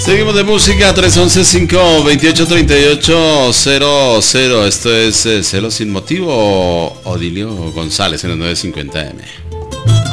Seguimos de música, 311-528-3800. Esto es Celos sin motivo, Odilio González en el 950M.